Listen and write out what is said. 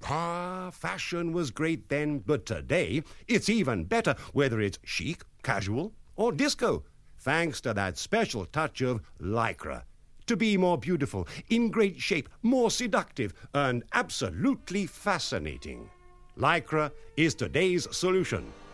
Fashion was great then, but today it's even better, whether it's chic, casual, or disco, thanks to that special touch of Lycra. To be more beautiful, in great shape, more seductive, and absolutely fascinating. Lycra is today's solution.